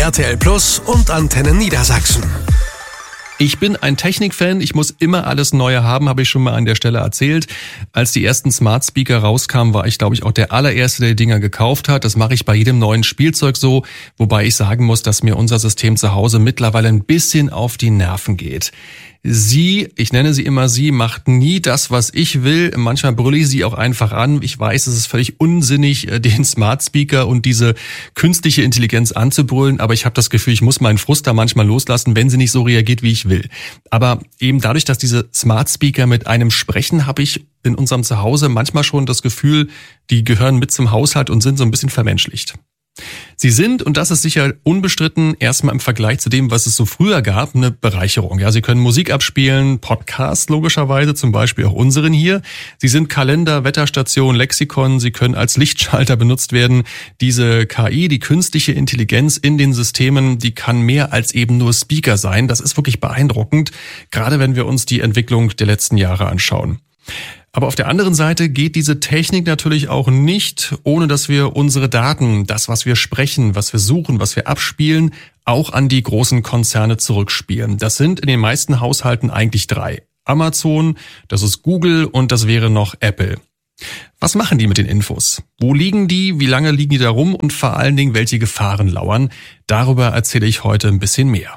RTL Plus und Antenne Niedersachsen. Ich bin ein Technikfan, ich muss immer alles Neue haben, habe ich schon mal an der Stelle erzählt. Als die ersten Smart Speaker rauskamen, war ich, glaube ich, auch der allererste, der die Dinger gekauft hat. Das mache ich bei jedem neuen Spielzeug so, wobei ich sagen muss, dass mir unser System zu Hause mittlerweile ein bisschen auf die Nerven geht. Ich nenne sie immer sie, macht nie das, was ich will. Manchmal brülle ich sie auch einfach an. Ich weiß, es ist völlig unsinnig, den Smart Speaker und diese künstliche Intelligenz anzubrüllen, aber ich habe das Gefühl, ich muss meinen Frust da manchmal loslassen, wenn sie nicht so reagiert, wie ich will. Aber eben dadurch, dass diese Smart Speaker mit einem sprechen, habe ich in unserem Zuhause manchmal schon das Gefühl, die gehören mit zum Haushalt und sind so ein bisschen vermenschlicht. Sie sind, und das ist sicher unbestritten, erstmal im Vergleich zu dem, was es so früher gab, eine Bereicherung. Ja, Sie können Musik abspielen, Podcasts logischerweise, zum Beispiel auch unseren hier. Sie sind Kalender, Wetterstation, Lexikon. Sie können als Lichtschalter benutzt werden. Diese KI, die künstliche Intelligenz in den Systemen, die kann mehr als eben nur Speaker sein. Das ist wirklich beeindruckend, gerade wenn wir uns die Entwicklung der letzten Jahre anschauen. Aber auf der anderen Seite geht diese Technik natürlich auch nicht, ohne dass wir unsere Daten, das, was wir sprechen, was wir suchen, was wir abspielen, auch an die großen Konzerne zurückspielen. Das sind in den meisten Haushalten eigentlich 3. Amazon, das ist Google und das wäre noch Apple. Was machen die mit den Infos? Wo liegen die? Wie lange liegen die da rum? Und vor allen Dingen, welche Gefahren lauern? Darüber erzähle ich heute ein bisschen mehr.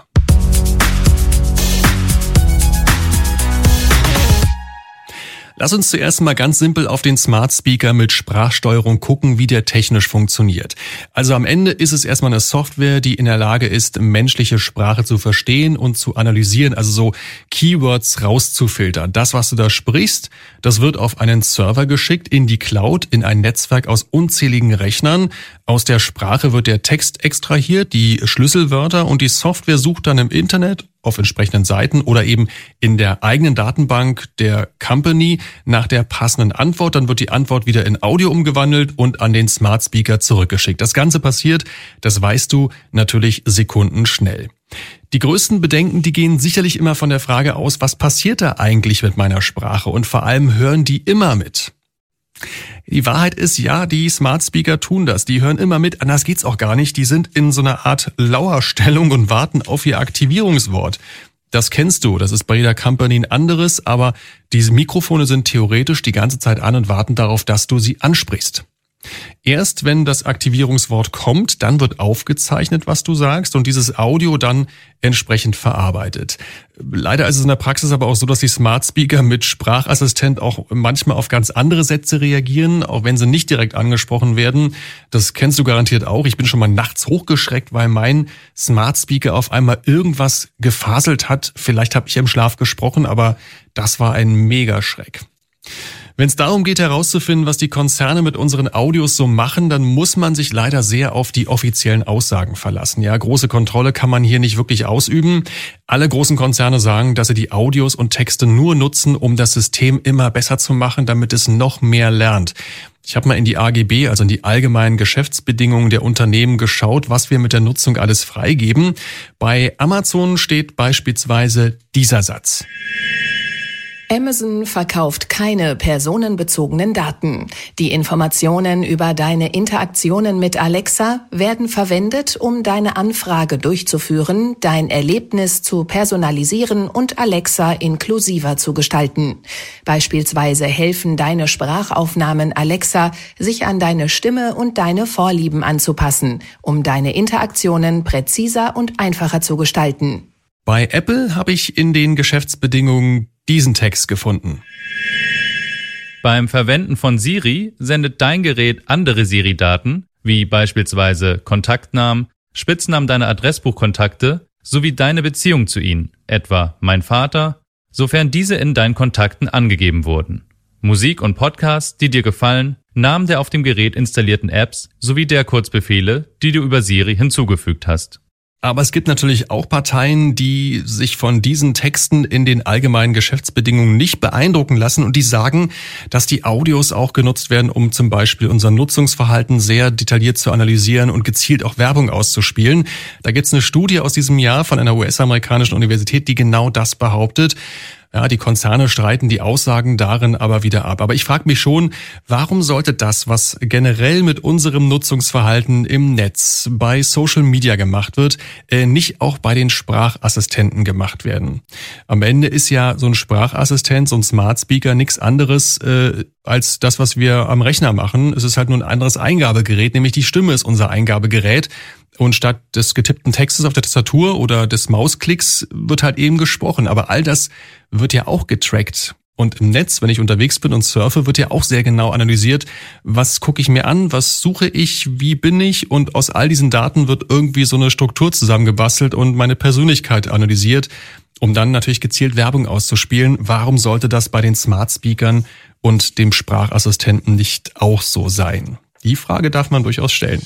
Lass uns zuerst mal ganz simpel auf den Smart Speaker mit Sprachsteuerung gucken, wie der technisch funktioniert. Also am Ende ist es erstmal eine Software, die in der Lage ist, menschliche Sprache zu verstehen und zu analysieren, also so Keywords rauszufiltern. Das, was du da sprichst, das wird auf einen Server geschickt, in die Cloud, in ein Netzwerk aus unzähligen Rechnern. Aus der Sprache wird der Text extrahiert, die Schlüsselwörter, und die Software sucht dann im Internet auf entsprechenden Seiten oder eben in der eigenen Datenbank der Company nach der passenden Antwort. Dann wird die Antwort wieder in Audio umgewandelt und an den Smart Speaker zurückgeschickt. Das Ganze passiert, das weißt du, natürlich sekundenschnell. Die größten Bedenken, die gehen sicherlich immer von der Frage aus, was passiert da eigentlich mit meiner Sprache? Und vor allem hören die immer mit. Die Wahrheit ist, ja, die Smart Speaker tun das. Die hören immer mit, anders geht's auch gar nicht. Die sind in so einer Art Lauerstellung und warten auf ihr Aktivierungswort. Das kennst du, das ist bei jeder Company ein anderes, aber diese Mikrofone sind theoretisch die ganze Zeit an und warten darauf, dass du sie ansprichst. Erst wenn das Aktivierungswort kommt, dann wird aufgezeichnet, was du sagst, und dieses Audio dann entsprechend verarbeitet. Leider ist es in der Praxis aber auch so, dass die Smart Speaker mit Sprachassistent auch manchmal auf ganz andere Sätze reagieren, auch wenn sie nicht direkt angesprochen werden. Das kennst du garantiert auch. Ich bin schon mal nachts hochgeschreckt, weil mein Smart Speaker auf einmal irgendwas gefaselt hat. Vielleicht habe ich im Schlaf gesprochen, aber das war ein Megaschreck. Wenn es darum geht, herauszufinden, was die Konzerne mit unseren Audios so machen, dann muss man sich leider sehr auf die offiziellen Aussagen verlassen. Ja, große Kontrolle kann man hier nicht wirklich ausüben. Alle großen Konzerne sagen, dass sie die Audios und Texte nur nutzen, um das System immer besser zu machen, damit es noch mehr lernt. Ich habe mal in die AGB, also in die allgemeinen Geschäftsbedingungen der Unternehmen geschaut, was wir mit der Nutzung alles freigeben. Bei Amazon steht beispielsweise dieser Satz. Amazon verkauft keine personenbezogenen Daten. Die Informationen über deine Interaktionen mit Alexa werden verwendet, um deine Anfrage durchzuführen, dein Erlebnis zu personalisieren und Alexa inklusiver zu gestalten. Beispielsweise helfen deine Sprachaufnahmen Alexa, sich an deine Stimme und deine Vorlieben anzupassen, um deine Interaktionen präziser und einfacher zu gestalten. Bei Apple habe ich in den Geschäftsbedingungen diesen Text gefunden. Beim Verwenden von Siri sendet dein Gerät andere Siri-Daten, wie beispielsweise Kontaktnamen, Spitznamen deiner Adressbuchkontakte sowie deine Beziehung zu ihnen, etwa mein Vater, sofern diese in deinen Kontakten angegeben wurden. Musik und Podcasts, die dir gefallen, Namen der auf dem Gerät installierten Apps sowie der Kurzbefehle, die du über Siri hinzugefügt hast. Aber es gibt natürlich auch Parteien, die sich von diesen Texten in den allgemeinen Geschäftsbedingungen nicht beeindrucken lassen und die sagen, dass die Audios auch genutzt werden, um zum Beispiel unser Nutzungsverhalten sehr detailliert zu analysieren und gezielt auch Werbung auszuspielen. Da gibt es eine Studie aus diesem Jahr von einer US-amerikanischen Universität, die genau das behauptet. Ja, die Konzerne streiten die Aussagen darin aber wieder ab. Aber ich frage mich schon, warum sollte das, was generell mit unserem Nutzungsverhalten im Netz, bei Social Media gemacht wird, nicht auch bei den Sprachassistenten gemacht werden? Am Ende ist ja so ein Sprachassistent, so ein Smart Speaker nichts anderes als das, was wir am Rechner machen. Es ist halt nur ein anderes Eingabegerät, nämlich die Stimme ist unser Eingabegerät. Und statt des getippten Textes auf der Tastatur oder des Mausklicks wird halt eben gesprochen. Aber all das wird ja auch getrackt. Und im Netz, wenn ich unterwegs bin und surfe, wird ja auch sehr genau analysiert, was gucke ich mir an, was suche ich, wie bin ich. Und aus all diesen Daten wird irgendwie so eine Struktur zusammengebastelt und meine Persönlichkeit analysiert, um dann natürlich gezielt Werbung auszuspielen. Warum sollte das bei den Smart Speakern und dem Sprachassistenten nicht auch so sein? Die Frage darf man durchaus stellen.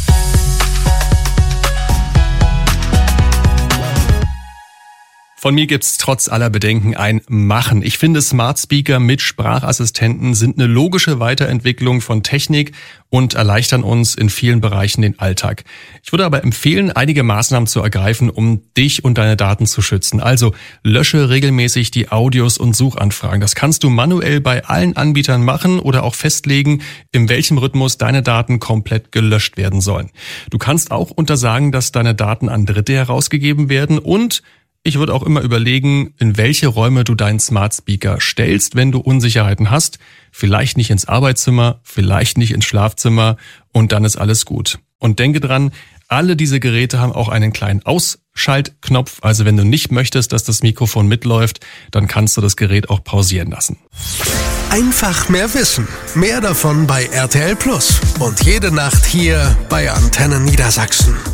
Von mir gibt's trotz aller Bedenken ein Machen. Ich finde, Smart Speaker mit Sprachassistenten sind eine logische Weiterentwicklung von Technik und erleichtern uns in vielen Bereichen den Alltag. Ich würde aber empfehlen, einige Maßnahmen zu ergreifen, um dich und deine Daten zu schützen. Also lösche regelmäßig die Audios und Suchanfragen. Das kannst du manuell bei allen Anbietern machen oder auch festlegen, in welchem Rhythmus deine Daten komplett gelöscht werden sollen. Du kannst auch untersagen, dass deine Daten an Dritte herausgegeben werden, und ich würde auch immer überlegen, in welche Räume du deinen Smart Speaker stellst, wenn du Unsicherheiten hast. Vielleicht nicht ins Arbeitszimmer, vielleicht nicht ins Schlafzimmer, und dann ist alles gut. Und denke dran, alle diese Geräte haben auch einen kleinen Ausschaltknopf. Also wenn du nicht möchtest, dass das Mikrofon mitläuft, dann kannst du das Gerät auch pausieren lassen. Einfach mehr wissen. Mehr davon bei RTL Plus. Und jede Nacht hier bei Antenne Niedersachsen.